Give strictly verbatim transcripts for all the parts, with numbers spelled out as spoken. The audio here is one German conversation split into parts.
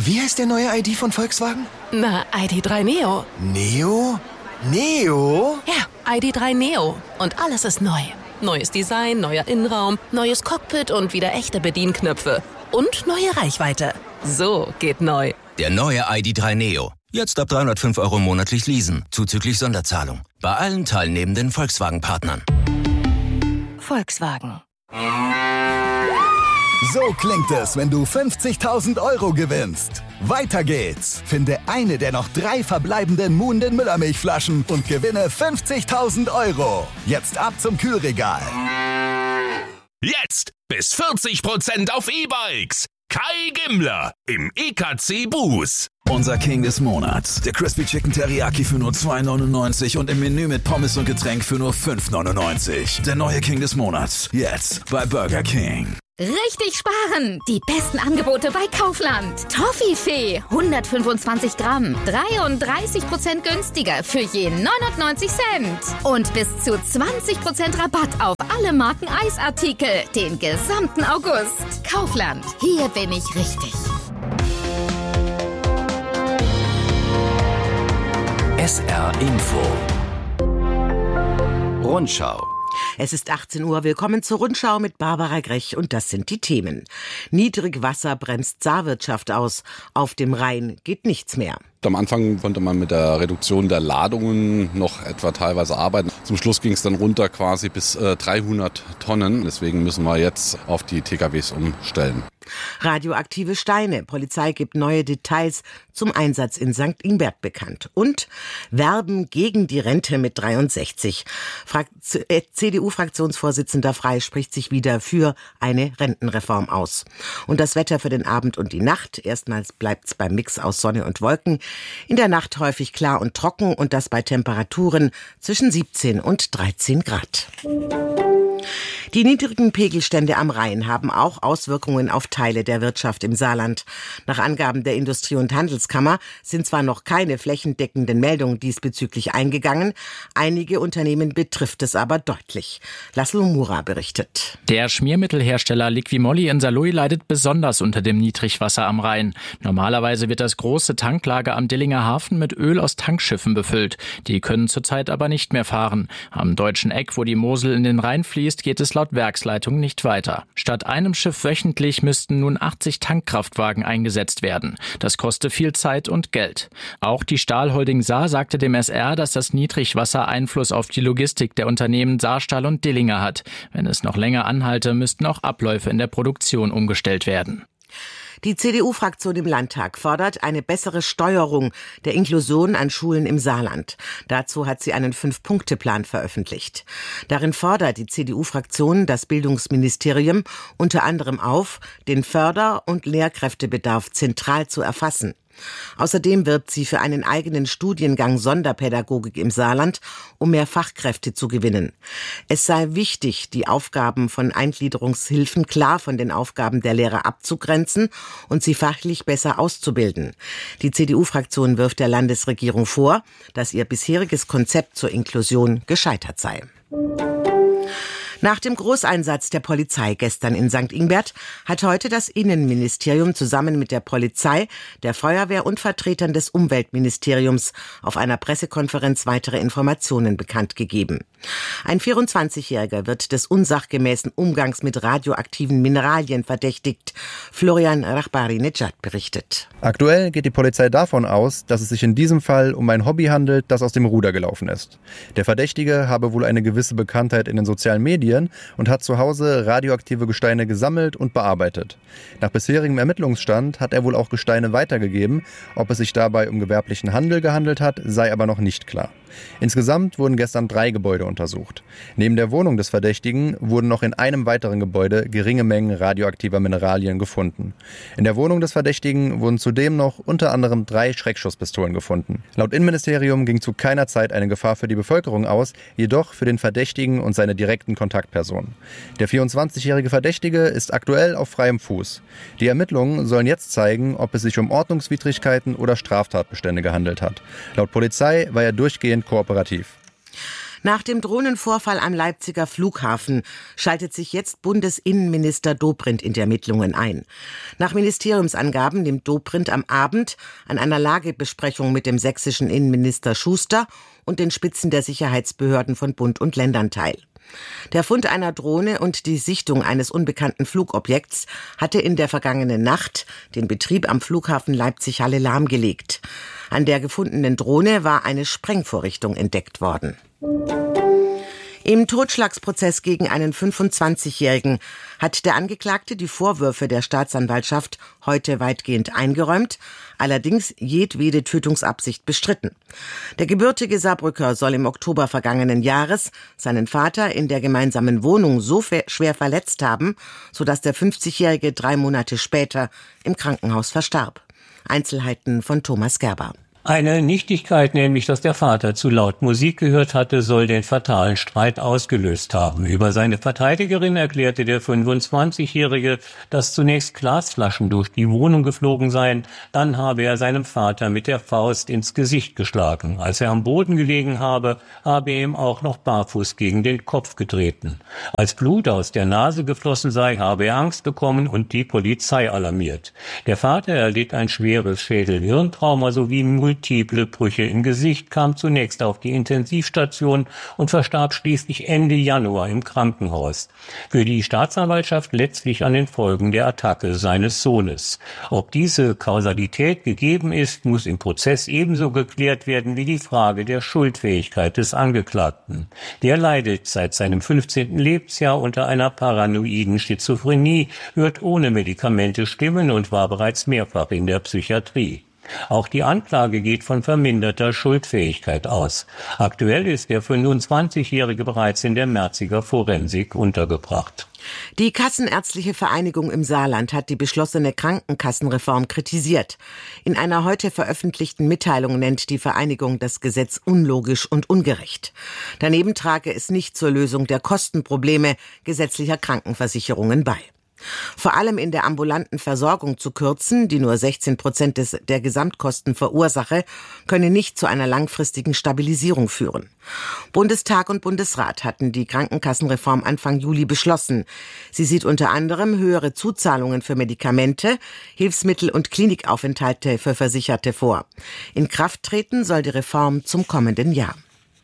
Wie heißt der neue I D von Volkswagen? Na, I D drei Neo. Neo? Neo? Ja, I D drei Neo. Und alles ist neu. Neues Design, neuer Innenraum, neues Cockpit und wieder echte Bedienknöpfe. Und neue Reichweite. So geht neu. Der neue I D drei Neo. Jetzt ab dreihundertfünf Euro monatlich leasen, zuzüglich Sonderzahlung. Bei allen teilnehmenden Volkswagen-Partnern. Volkswagen. So klingt es, wenn du fünfzigtausend Euro gewinnst. Weiter geht's. Finde eine der noch drei verbleibenden Muhnden Müllermilchflaschen und gewinne fünfzigtausend Euro. Jetzt ab zum Kühlregal. Jetzt bis vierzig Prozent auf E-Bikes. Kai Gimmler im E K C Bus. Unser King des Monats. Der Crispy Chicken Teriyaki für nur zwei neunundneunzig und im Menü mit Pommes und Getränk für nur fünf neunundneunzig. Der neue King des Monats. Jetzt bei Burger King. Richtig sparen! Die besten Angebote bei Kaufland. Toffifee, hundertfünfundzwanzig Gramm, dreiunddreißig Prozent günstiger für je neunundneunzig Cent. Und bis zu zwanzig Prozent Rabatt auf alle Marken Eisartikel den gesamten August. Kaufland, hier bin ich richtig. S R Info. Rundschau. Es ist achtzehn Uhr. Willkommen zur Rundschau mit Barbara Grech und das sind die Themen. Niedrigwasser bremst Saarwirtschaft aus. Auf dem Rhein geht nichts mehr. Am Anfang konnte man mit der Reduktion der Ladungen noch etwa teilweise arbeiten. Zum Schluss ging es dann runter quasi bis äh, dreihundert Tonnen. Deswegen müssen wir jetzt auf die T K Ws umstellen. Radioaktive Steine. Polizei gibt neue Details zum Einsatz in Sankt Ingbert bekannt. Und Werben gegen die Rente mit dreiundsechzig. C D U-Fraktionsvorsitzender Frey spricht sich wieder für eine Rentenreform aus. Und das Wetter für den Abend und die Nacht. Erstmals bleibt's beim Mix aus Sonne und Wolken. In der Nacht häufig klar und trocken und das bei Temperaturen zwischen siebzehn und dreizehn Grad. Die niedrigen Pegelstände am Rhein haben auch Auswirkungen auf Teile der Wirtschaft im Saarland. Nach Angaben der Industrie- und Handelskammer sind zwar noch keine flächendeckenden Meldungen diesbezüglich eingegangen, einige Unternehmen betrifft es aber deutlich. Laszlo Mura berichtet. Der Schmiermittelhersteller Liquimolli in Saarlouis leidet besonders unter dem Niedrigwasser am Rhein. Normalerweise wird das große Tanklager am Dillinger Hafen mit Öl aus Tankschiffen befüllt. Die können zurzeit aber nicht mehr fahren. Am Deutschen Eck, wo die Mosel in den Rhein fließt, geht es laut Werksleitung nicht weiter. Statt einem Schiff wöchentlich müssten nun achtzig Tankkraftwagen eingesetzt werden. Das koste viel Zeit und Geld. Auch die Stahlholding Saar sagte dem S R, dass das Niedrigwasser Einfluss auf die Logistik der Unternehmen Saarstahl und Dillinger hat. Wenn es noch länger anhalte, müssten auch Abläufe in der Produktion umgestellt werden. Die C D U-Fraktion im Landtag fordert eine bessere Steuerung der Inklusion an Schulen im Saarland. Dazu hat sie einen Fünf-Punkte-Plan veröffentlicht. Darin fordert die C D U-Fraktion das Bildungsministerium unter anderem auf, den Förder- und Lehrkräftebedarf zentral zu erfassen. Außerdem wirbt sie für einen eigenen Studiengang Sonderpädagogik im Saarland, um mehr Fachkräfte zu gewinnen. Es sei wichtig, die Aufgaben von Eingliederungshilfen klar von den Aufgaben der Lehrer abzugrenzen und sie fachlich besser auszubilden. Die C D U-Fraktion wirft der Landesregierung vor, dass ihr bisheriges Konzept zur Inklusion gescheitert sei. Nach dem Großeinsatz der Polizei gestern in Sankt Ingbert hat heute das Innenministerium zusammen mit der Polizei, der Feuerwehr und Vertretern des Umweltministeriums auf einer Pressekonferenz weitere Informationen bekannt gegeben. Ein vierundzwanzigjähriger wird des unsachgemäßen Umgangs mit radioaktiven Mineralien verdächtigt. Florian Rachbari-Nejad berichtet. Aktuell geht die Polizei davon aus, dass es sich in diesem Fall um ein Hobby handelt, das aus dem Ruder gelaufen ist. Der Verdächtige habe wohl eine gewisse Bekanntheit in den sozialen Medien und hat zu Hause radioaktive Gesteine gesammelt und bearbeitet. Nach bisherigem Ermittlungsstand hat er wohl auch Gesteine weitergegeben. Ob es sich dabei um gewerblichen Handel gehandelt hat, sei aber noch nicht klar. Insgesamt wurden gestern drei Gebäude untersucht. Neben der Wohnung des Verdächtigen wurden noch in einem weiteren Gebäude geringe Mengen radioaktiver Mineralien gefunden. In der Wohnung des Verdächtigen wurden zudem noch unter anderem drei Schreckschusspistolen gefunden. Laut Innenministerium ging zu keiner Zeit eine Gefahr für die Bevölkerung aus, jedoch für den Verdächtigen und seine direkten Kontaktpersonen. Der vierundzwanzigjährige Verdächtige ist aktuell auf freiem Fuß. Die Ermittlungen sollen jetzt zeigen, ob es sich um Ordnungswidrigkeiten oder Straftatbestände gehandelt hat. Laut Polizei war er durchgehend kooperativ. Nach dem Drohnenvorfall am Leipziger Flughafen schaltet sich jetzt Bundesinnenminister Dobrindt in die Ermittlungen ein. Nach Ministeriumsangaben nimmt Dobrindt am Abend an einer Lagebesprechung mit dem sächsischen Innenminister Schuster und den Spitzen der Sicherheitsbehörden von Bund und Ländern teil. Der Fund einer Drohne und die Sichtung eines unbekannten Flugobjekts hatte in der vergangenen Nacht den Betrieb am Flughafen Leipzig-Halle lahmgelegt. An der gefundenen Drohne war eine Sprengvorrichtung entdeckt worden. Im Totschlagsprozess gegen einen fünfundzwanzigjährigen hat der Angeklagte die Vorwürfe der Staatsanwaltschaft heute weitgehend eingeräumt, allerdings jedwede Tötungsabsicht bestritten. Der gebürtige Saarbrücker soll im Oktober vergangenen Jahres seinen Vater in der gemeinsamen Wohnung so schwer verletzt haben, sodass der fünfzigjährige drei Monate später im Krankenhaus verstarb. Einzelheiten von Thomas Gerber. Eine Nichtigkeit, nämlich dass der Vater zu laut Musik gehört hatte, soll den fatalen Streit ausgelöst haben. Über seine Verteidigerin erklärte der fünfundzwanzigjährige, dass zunächst Glasflaschen durch die Wohnung geflogen seien, dann habe er seinem Vater mit der Faust ins Gesicht geschlagen. Als er am Boden gelegen habe, habe er ihm auch noch barfuß gegen den Kopf getreten. Als Blut aus der Nase geflossen sei, habe er Angst bekommen und die Polizei alarmiert. Der Vater erlitt ein schweres Schädel-Hirntrauma sowie multiple Brüche im Gesicht, kam zunächst auf die Intensivstation und verstarb schließlich Ende Januar im Krankenhaus. Für die Staatsanwaltschaft letztlich an den Folgen der Attacke seines Sohnes. Ob diese Kausalität gegeben ist, muss im Prozess ebenso geklärt werden wie die Frage der Schuldfähigkeit des Angeklagten. Der leidet seit seinem fünfzehnten Lebensjahr unter einer paranoiden Schizophrenie, hört ohne Medikamente Stimmen und war bereits mehrfach in der Psychiatrie. Auch die Anklage geht von verminderter Schuldfähigkeit aus. Aktuell ist der fünfundzwanzigjährige bereits in der Merziger Forensik untergebracht. Die Kassenärztliche Vereinigung im Saarland hat die beschlossene Krankenkassenreform kritisiert. In einer heute veröffentlichten Mitteilung nennt die Vereinigung das Gesetz unlogisch und ungerecht. Daneben trage es nicht zur Lösung der Kostenprobleme gesetzlicher Krankenversicherungen bei. Vor allem in der ambulanten Versorgung zu kürzen, die nur sechzehn Prozent des, der Gesamtkosten verursache, könne nicht zu einer langfristigen Stabilisierung führen. Bundestag und Bundesrat hatten die Krankenkassenreform Anfang Juli beschlossen. Sie sieht unter anderem höhere Zuzahlungen für Medikamente, Hilfsmittel und Klinikaufenthalte für Versicherte vor. In Kraft treten soll die Reform zum kommenden Jahr.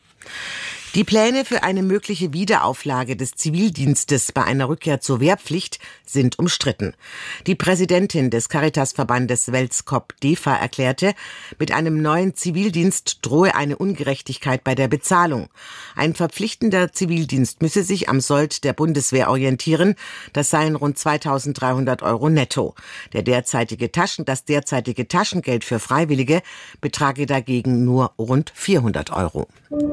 Die Pläne für eine mögliche Wiederauflage des Zivildienstes bei einer Rückkehr zur Wehrpflicht sind umstritten. Die Präsidentin des Caritasverbandes Welskop-DEFA erklärte, mit einem neuen Zivildienst drohe eine Ungerechtigkeit bei der Bezahlung. Ein verpflichtender Zivildienst müsse sich am Sold der Bundeswehr orientieren. Das seien rund zweitausenddreihundert Euro netto. Der derzeitige Taschen, das derzeitige Taschengeld für Freiwillige betrage dagegen nur rund vierhundert Euro.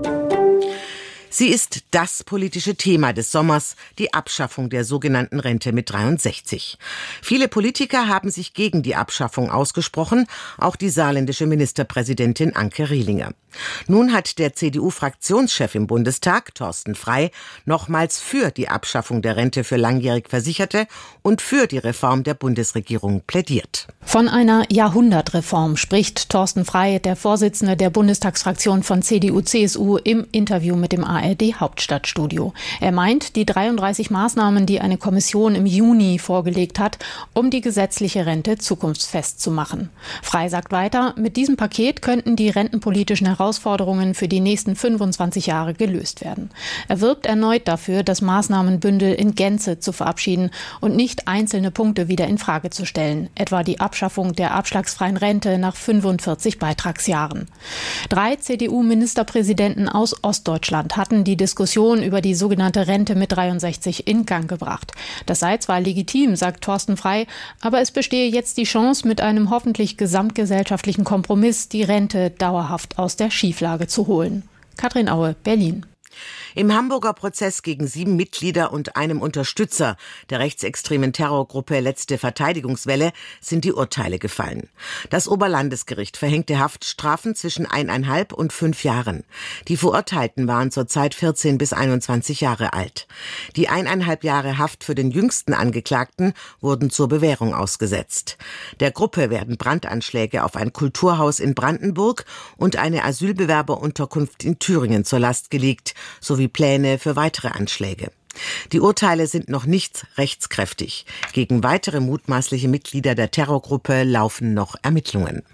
Sie ist das politische Thema des Sommers, die Abschaffung der sogenannten Rente mit dreiundsechzig. Viele Politiker haben sich gegen die Abschaffung ausgesprochen, auch die saarländische Ministerpräsidentin Anke Rehlinger. Nun hat der C D U-Fraktionschef im Bundestag, Thorsten Frey, nochmals für die Abschaffung der Rente für langjährig Versicherte und für die Reform der Bundesregierung plädiert. Von einer Jahrhundertreform spricht Thorsten Frey, der Vorsitzende der Bundestagsfraktion von C D U C S U, im Interview mit dem A R D-Hauptstadtstudio. Er meint, die dreiunddreißig Maßnahmen, die eine Kommission im Juni vorgelegt hat, um die gesetzliche Rente zukunftsfest zu machen. Frey sagt weiter, mit diesem Paket könnten die rentenpolitischen Herausforderungen für die nächsten fünfundzwanzig Jahre gelöst werden. Er wirbt erneut dafür, das Maßnahmenbündel in Gänze zu verabschieden und nicht einzelne Punkte wieder in Frage zu stellen, etwa die Abschaffung der abschlagsfreien Rente nach fünfundvierzig Beitragsjahren. Drei C D U-Ministerpräsidenten aus Ostdeutschland hatten die Diskussion über die sogenannte Rente mit dreiundsechzig in Gang gebracht. Das sei zwar legitim, sagt Thorsten Frey, aber es bestehe jetzt die Chance, mit einem hoffentlich gesamtgesellschaftlichen Kompromiss die Rente dauerhaft aus der Schieflage zu holen. Katrin Aue, Berlin. Im Hamburger Prozess gegen sieben Mitglieder und einem Unterstützer der rechtsextremen Terrorgruppe Letzte Verteidigungswelle sind die Urteile gefallen. Das Oberlandesgericht verhängte Haftstrafen zwischen eineinhalb und fünf Jahren. Die Verurteilten waren zurzeit vierzehn bis einundzwanzig Jahre alt. Die eineinhalb Jahre Haft für den jüngsten Angeklagten wurden zur Bewährung ausgesetzt. Der Gruppe werden Brandanschläge auf ein Kulturhaus in Brandenburg und eine Asylbewerberunterkunft in Thüringen zur Last gelegt, sowie Pläne für weitere Anschläge. Die Urteile sind noch nicht rechtskräftig. Gegen weitere mutmaßliche Mitglieder der Terrorgruppe laufen noch Ermittlungen.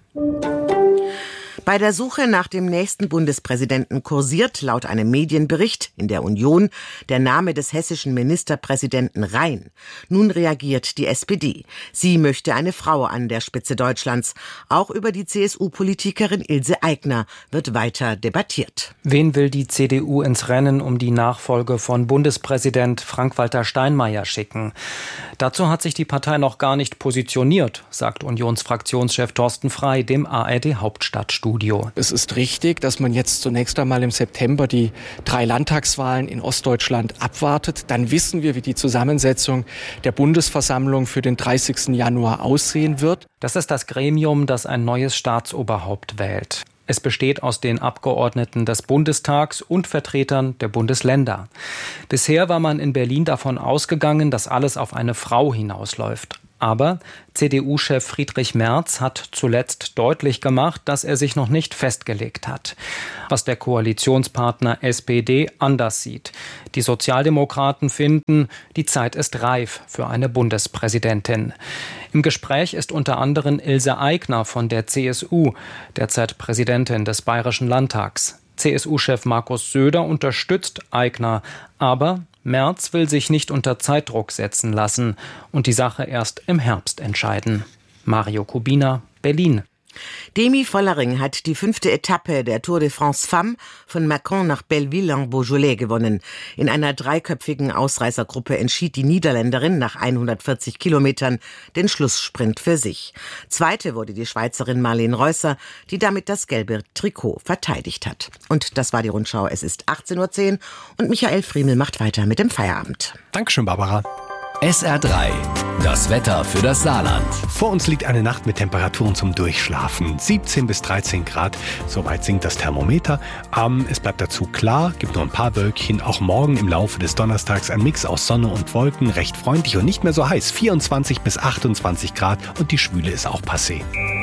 Bei der Suche nach dem nächsten Bundespräsidenten kursiert laut einem Medienbericht in der Union der Name des hessischen Ministerpräsidenten Rhein. Nun reagiert die S P D. Sie möchte eine Frau an der Spitze Deutschlands. Auch über die C S U-Politikerin Ilse Aigner wird weiter debattiert. Wen will die C D U ins Rennen um die Nachfolge von Bundespräsident Frank-Walter Steinmeier schicken? Dazu hat sich die Partei noch gar nicht positioniert, sagt Unionsfraktionschef Thorsten Frey dem A R D-Hauptstadtstudio. Es ist richtig, dass man jetzt zunächst einmal im September die drei Landtagswahlen in Ostdeutschland abwartet. Dann wissen wir, wie die Zusammensetzung der Bundesversammlung für den dreißigsten Januar aussehen wird. Das ist das Gremium, das ein neues Staatsoberhaupt wählt. Es besteht aus den Abgeordneten des Bundestags und Vertretern der Bundesländer. Bisher war man in Berlin davon ausgegangen, dass alles auf eine Frau hinausläuft. Aber C D U-Chef Friedrich Merz hat zuletzt deutlich gemacht, dass er sich noch nicht festgelegt hat. Was der Koalitionspartner S P D anders sieht. Die Sozialdemokraten finden, die Zeit ist reif für eine Bundespräsidentin. Im Gespräch ist unter anderem Ilse Aigner von der C S U, derzeit Präsidentin des Bayerischen Landtags. C S U-Chef Markus Söder unterstützt Aigner, aber Merz will sich nicht unter Zeitdruck setzen lassen und die Sache erst im Herbst entscheiden. Mario Kubina, Berlin. Demi Vollering hat die fünfte Etappe der Tour de France Femmes von Mâcon nach Belleville en Beaujolais gewonnen. In einer dreiköpfigen Ausreißergruppe entschied die Niederländerin nach hundertvierzig Kilometern den Schlusssprint für sich. Zweite wurde die Schweizerin Marlene Reusser, die damit das gelbe Trikot verteidigt hat. Und das war die Rundschau. Es ist achtzehn Uhr zehn und Michael Friemel macht weiter mit dem Feierabend. Dankeschön, Barbara. S R drei, das Wetter für das Saarland. Vor uns liegt eine Nacht mit Temperaturen zum Durchschlafen. siebzehn bis dreizehn Grad, soweit sinkt das Thermometer. Ähm, es bleibt dazu klar, gibt nur ein paar Wölkchen. Auch morgen im Laufe des Donnerstags ein Mix aus Sonne und Wolken. Recht freundlich und nicht mehr so heiß. vierundzwanzig bis achtundzwanzig Grad und die Schwüle ist auch passé.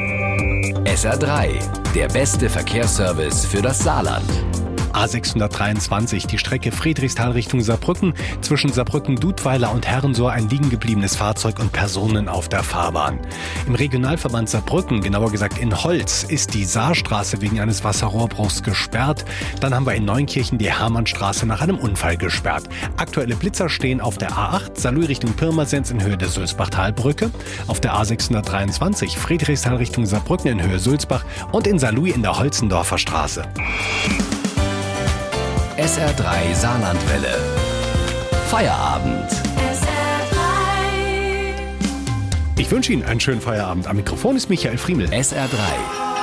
S R drei, der beste Verkehrsservice für das Saarland. A sechshundertdreiundzwanzig, die Strecke Friedrichsthal Richtung Saarbrücken. Zwischen Saarbrücken-Dudweiler und Herrensohr ein liegen gebliebenes Fahrzeug und Personen auf der Fahrbahn. Im Regionalverband Saarbrücken, genauer gesagt in Holz, ist die Saarstraße wegen eines Wasserrohrbruchs gesperrt. Dann haben wir in Neunkirchen die Hermannstraße nach einem Unfall gesperrt. Aktuelle Blitzer stehen auf der A acht, Saarlouis Richtung Pirmasens in Höhe der Sulzbachtalbrücke, auf der A sechshundertdreiundzwanzig, Friedrichsthal Richtung Saarbrücken in Höhe Sulzbach und in Saarlouis in der Holzendorfer Straße. S R drei Saarlandwelle. Feierabend. Ich wünsche Ihnen einen schönen Feierabend. Am Mikrofon ist Michael Friemel. S R drei.